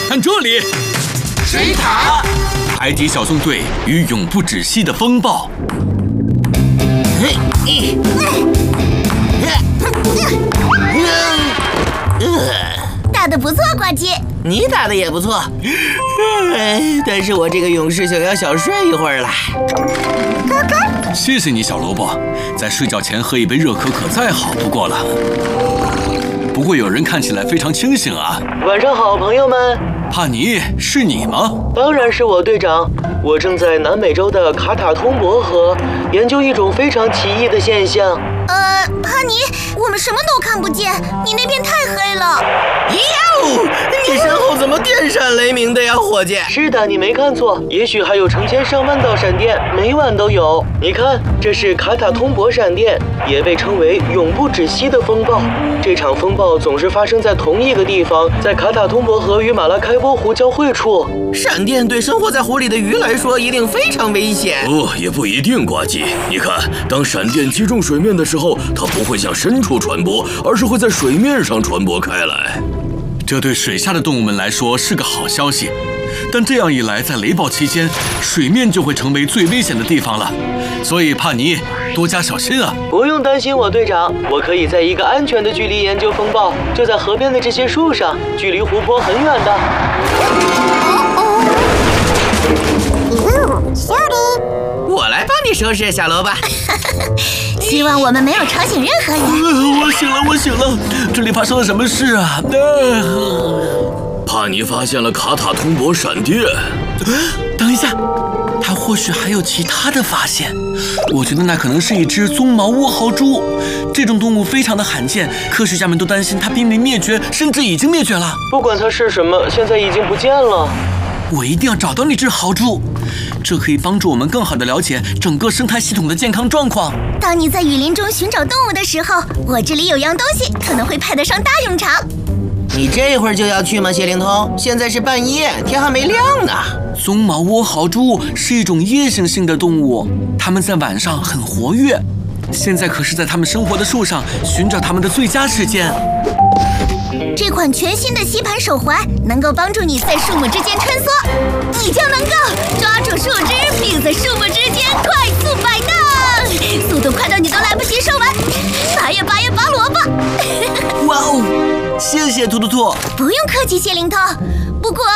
看这里， 水塔， 海底小纵队与永不止息的风暴。 打得不错，呱唧。 你打得也不错，但是我这个勇士想要小睡一会儿了。 谢谢你，小萝卜，在睡觉前喝一杯热可可再好不过了。不过有人看起来非常清醒啊。 晚上好，朋友们。 帕尼，是你吗？ 当然是我，队长。我正在南美洲的卡塔通博河研究一种非常奇异的现象。 帕尼，我们什么都看不见，你那边太黑了。 哟，你身后怎么电闪雷鸣的呀，伙计？ 是的，你没看错，也许还有成千上万道闪电，每晚都有。你看，这是卡塔通博闪电，也被称为永不止息的风暴。这场风暴总是发生在同一个地方，在卡塔通博河与马拉开波湖交汇处。 闪电对生活在湖里的鱼来说一定非常危险。 也不一定，呱唧。你看，当闪电击中水面的时候，它不会向深处传播，而是会在水面上传播开来。 这对水下的动物们来说是个好消息，但这样一来，在雷暴期间，水面就会成为最危险的地方了。所以帕尼，多加小心啊！ 不用担心我，队长，我可以在一个安全的距离研究风暴，就在河边的这些树上，距离湖泊很远的。 我来帮你收拾，小萝卜。 希望我们没有吵醒任何人。 我醒了，这里发生了什么事啊？ 帕尼发现了卡塔通博闪电。 等一下，他或许还有其他的发现。我觉得那可能是一只棕毛倭豪猪，这种动物非常的罕见，科学家们都担心它濒临灭绝，甚至已经灭绝了。 不管它是什么，现在已经不见了。 我一定要找到那只豪猪，这可以帮助我们更好地了解整个生态系统的健康状况。 当你在雨林中寻找动物的时候，我这里有样东西可能会派得上大用场。 你这会儿就要去吗，谢灵通？现在是半夜，天还没亮呢。 棕毛倭豪猪是一种夜行性的动物，它们在晚上很活跃。现在可是在它们生活的树上寻找它们的最佳时间。 这款全新的吸盘手环能够帮助你在树木之间穿梭，你就能够抓住树枝，并在树木之间快速摆荡，速度快到你都来不及说完。拔呀拔呀拔萝卜！ 哇哦，谢谢兔兔兔。 不用客气，谢灵通。不过